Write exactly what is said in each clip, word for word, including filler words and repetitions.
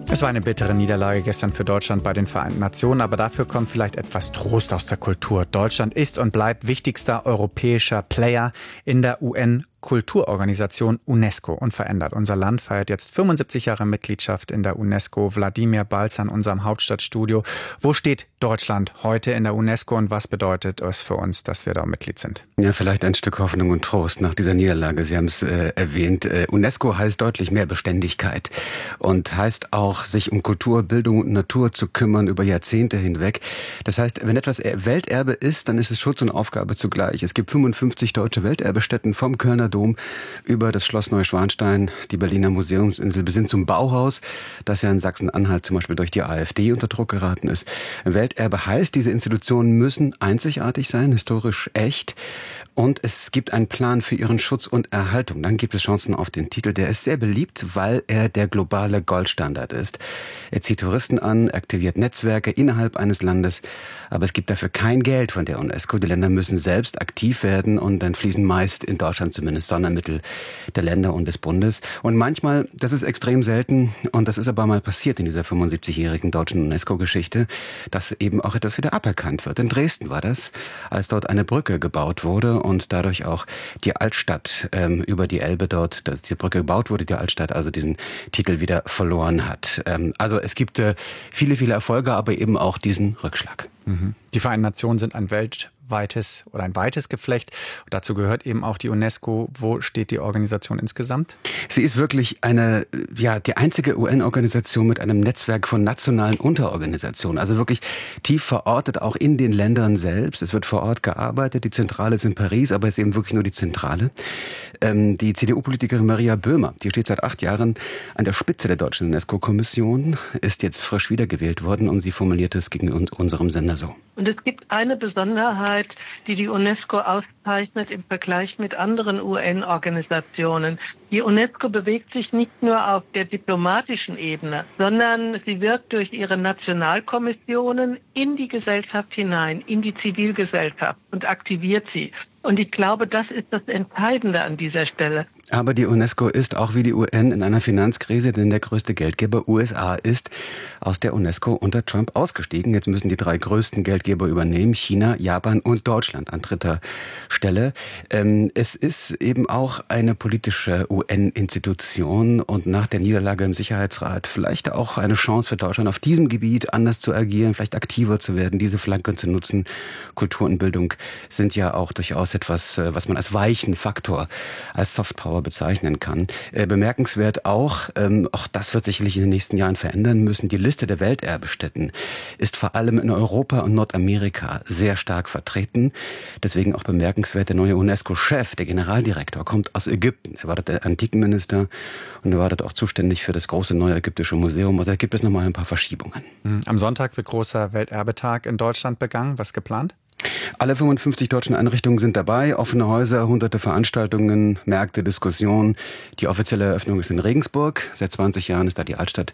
Es war eine bittere Niederlage gestern für Deutschland bei den Vereinten Nationen, aber dafür kommt vielleicht etwas Trost aus der Kultur. Deutschland ist und bleibt wichtigster europäischer Player in der U N-Kulturorganisation UNESCO unverändert. Unser Land feiert jetzt fünfundsiebzig Jahre Mitgliedschaft in der UNESCO. Wladimir Balzer in unserem Hauptstadtstudio. Wo steht Deutschland heute in der UNESCO und was bedeutet es für uns, dass wir da Mitglied sind? Ja, vielleicht ein Stück Hoffnung und Trost nach dieser Niederlage. Sie haben es äh, erwähnt. Äh, UNESCO heißt deutlich mehr Beständigkeit und heißt auch, sich um Kultur, Bildung und Natur zu kümmern über Jahrzehnte hinweg. Das heißt, wenn etwas Welterbe ist, dann ist es Schutz und Aufgabe zugleich. Es gibt fünfundfünfzig deutsche Welterbestätten vom Kölner Dom über das Schloss Neuschwanstein, die Berliner Museumsinsel bis hin zum Bauhaus, das ja in Sachsen-Anhalt zum Beispiel durch die AfD unter Druck geraten ist. Welterbe heißt, diese Institutionen müssen einzigartig sein, historisch echt. Und es gibt einen Plan für ihren Schutz und Erhaltung. Dann gibt es Chancen auf den Titel. Der ist sehr beliebt, weil er der globale Goldstandard ist. Er zieht Touristen an, aktiviert Netzwerke innerhalb eines Landes. Aber es gibt dafür kein Geld von der UNESCO. Die Länder müssen selbst aktiv werden und dann fließen meist in Deutschland zumindest Sondermittel der Länder und des Bundes. Und manchmal, das ist extrem selten, und das ist aber mal passiert in dieser fünfundsiebzigjährigen deutschen UNESCO-Geschichte, dass eben auch etwas wieder aberkannt wird. In Dresden war das, als dort eine Brücke gebaut wurde und dadurch auch die Altstadt ähm, über die Elbe dort, dass die Brücke gebaut wurde, die Altstadt also diesen Titel wieder verloren hat. Ähm, also es gibt äh, viele, viele Erfolge, aber eben auch diesen Rückschlag. Mhm. Die Vereinten Nationen sind ein weltweites oder ein weites Geflecht. Und dazu gehört eben auch die UNESCO. Wo steht die Organisation insgesamt? Sie ist wirklich eine, ja, die einzige U N-Organisation mit einem Netzwerk von nationalen Unterorganisationen. Also wirklich tief verortet, auch in den Ländern selbst. Es wird vor Ort gearbeitet. Die Zentrale ist in Paris, aber es ist eben wirklich nur die Zentrale. Ähm, die C D U-Politikerin Maria Böhmer, die steht seit acht Jahren an der Spitze der deutschen UNESCO-Kommission, ist jetzt frisch wiedergewählt worden und sie formuliert es gegen unserem Sender so. Und es gibt eine Besonderheit, die die UNESCO auszeichnet im Vergleich mit anderen U N-Organisationen. Die UNESCO bewegt sich nicht nur auf der diplomatischen Ebene, sondern sie wirkt durch ihre Nationalkommissionen in die Gesellschaft hinein, in die Zivilgesellschaft und aktiviert sie. Und ich glaube, das ist das Entscheidende an dieser Stelle. Aber die UNESCO ist auch wie die U N in einer Finanzkrise, denn der größte Geldgeber U S A ist aus der UNESCO unter Trump ausgestiegen. Jetzt müssen die drei größten Geldgeber übernehmen, China, Japan und Deutschland an dritter Stelle. Ähm, es ist eben auch eine politische U N-Institution und nach der Niederlage im Sicherheitsrat vielleicht auch eine Chance für Deutschland, auf diesem Gebiet anders zu agieren, vielleicht aktiver zu werden, diese Flanke zu nutzen. Kultur und Bildung sind ja auch durchaus etwas, was man als weichen Faktor, als Softpower bezeichnen kann. Äh, bemerkenswert auch, ähm, auch das wird sicherlich in den nächsten Jahren verändern müssen, die Liste der Welterbestätten ist vor allem in Europa und Nordamerika sehr stark vertreten. Deswegen auch bemerkenswert, der neue UNESCO-Chef, der Generaldirektor, kommt aus Ägypten. Er war dort der Antikenminister und er war dort auch zuständig für das große neue ägyptische Museum. Also da gibt es nochmal ein paar Verschiebungen. Am Sonntag wird großer Welterbetag in Deutschland begangen. Was ist geplant? Alle fünfundfünfzig deutschen Einrichtungen sind dabei, offene Häuser, hunderte Veranstaltungen, Märkte, Diskussionen. Die offizielle Eröffnung ist in Regensburg. Seit zwanzig Jahren ist da die Altstadt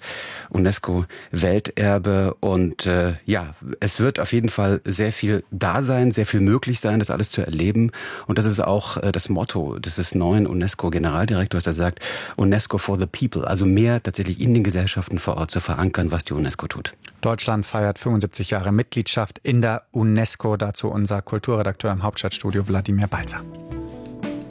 UNESCO-Welterbe. Und äh, ja, es wird auf jeden Fall sehr viel da sein, sehr viel möglich sein, das alles zu erleben. Und das ist auch äh, das Motto des neuen UNESCO-Generaldirektors, der sagt, UNESCO for the people, also mehr tatsächlich in den Gesellschaften vor Ort zu verankern, was die UNESCO tut. Deutschland feiert fünfundsiebzig Jahre Mitgliedschaft in der UNESCO. Dazu unser Kulturredakteur im Hauptstadtstudio Wladimir Balzer.